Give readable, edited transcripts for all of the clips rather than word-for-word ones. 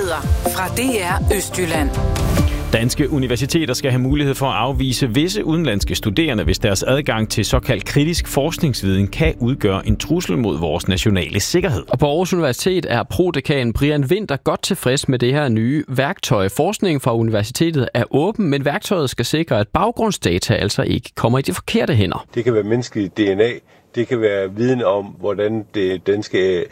Nyheder fra DR Østjylland. Danske universiteter skal have mulighed for at afvise visse udenlandske studerende, hvis deres adgang til såkaldt kritisk forskningsviden kan udgøre en trussel mod vores nationale sikkerhed. Og på Aarhus Universitet er prodekan Brian Winther godt tilfreds med det her nye værktøj. Forskningen fra universitetet er åben, men værktøjet skal sikre, at baggrundsdata altså ikke kommer i de forkerte hænder. Det kan være menneskeligt DNA. Det kan være viden om, hvordan det danske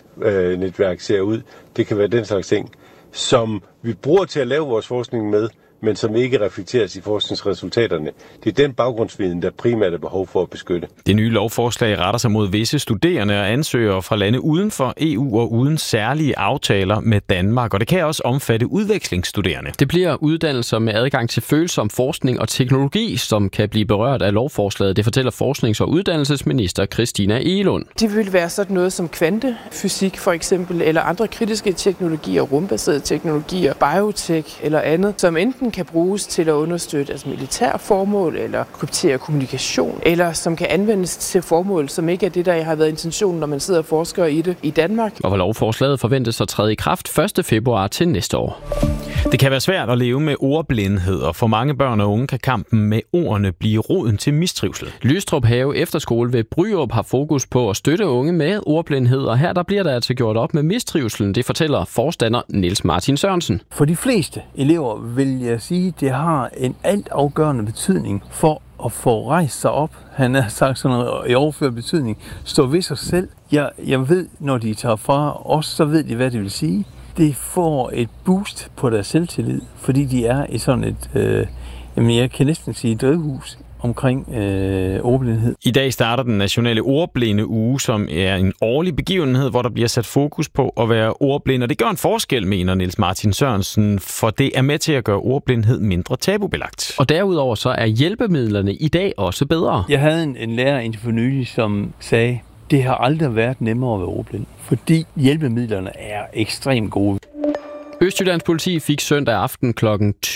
netværk ser ud. Det kan være den slags ting, som vi bruger til at lave vores forskning med, men som ikke reflekteres i forskningsresultaterne. Det er den baggrundsviden, der primært er behov for at beskytte. Det nye lovforslag retter sig mod visse studerende og ansøgere fra lande uden for EU og uden særlige aftaler med Danmark, og det kan også omfatte udvekslingsstuderende. Det bliver uddannelser med adgang til følsom forskning og teknologi, som kan blive berørt af lovforslaget. Det fortæller forsknings- og uddannelsesminister Christina Egelund. Det vil være sådan noget som kvantefysik for eksempel, eller andre kritiske teknologier, rumbaserede teknologier, biotech eller andet, som enten kan bruges til at understøtte militære formål eller kryptere kommunikation, eller som kan anvendes til formål, som ikke er det, der har været intentionen, når man sidder og forsker i det i Danmark. Og lovforslaget forventes at træde i kraft 1. februar til næste år. Det kan være svært at leve med ordblindhed, og for mange børn og unge kan kampen med ordene blive roden til mistrivsel. Lystrup Have Efterskole ved Bryrup har fokus på at støtte unge med ordblindhed, og her der bliver der altså gjort op med mistrivselen. Det fortæller forstander Niels Martin Sørensen. For de fleste elever vil jeg sige, det har en altafgørende betydning for at få rejst sig op. Han har sagt sådan noget i overført betydning. Stå ved sig selv. Jeg ved, når de tager fra os, så ved de, hvad det vil sige. Det får et boost på deres selvtillid, fordi de er i sådan et, jeg kan næsten sige drivhus omkring ordblindhed. I dag starter den nationale ordblinde uge, som er en årlig begivenhed, hvor der bliver sat fokus på at være ordblind. Og det gør en forskel, mener Niels Martin Sørensen, for det er med til at gøre ordblindhed mindre tabubelagt. Og derudover så er hjælpemidlerne i dag også bedre. Jeg havde en lærer indtil for nylig, som sagde, det har aldrig været nemmere at være ordblind, fordi hjælpemidlerne er ekstremt gode. Østjyllands politi fik søndag aften kl.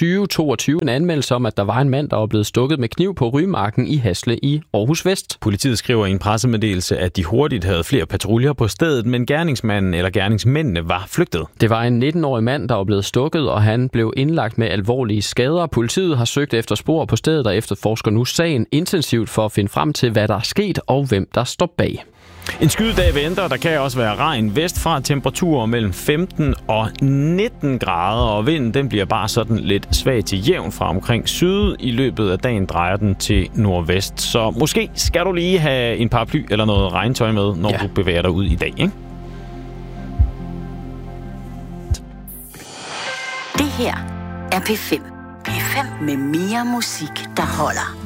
20.22 en anmeldelse om, at der var en mand, der var blevet stukket med kniv på Rymarken i Hasle i Aarhus Vest. Politiet skriver i en pressemeddelelse, at de hurtigt havde flere patruljer på stedet, men gerningsmanden eller gerningsmændene var flygtet. Det var en 19-årig mand, der var blevet stukket, og han blev indlagt med alvorlige skader. Politiet har søgt efter spor på stedet og efterforsker nu sagen intensivt for at finde frem til, hvad der er sket og hvem der står bag. En skydedag venter, der kan også være regn vestfra, temperaturer mellem 15 og 19 grader, og vinden den bliver bare sådan lidt svag til jævn fra omkring syd. I løbet af dagen drejer den til nordvest, så måske skal du lige have en paraply eller noget regntøj med, når du bevæger dig ud i dag, ikke? Det her er P5. P5 med mere musik, der holder.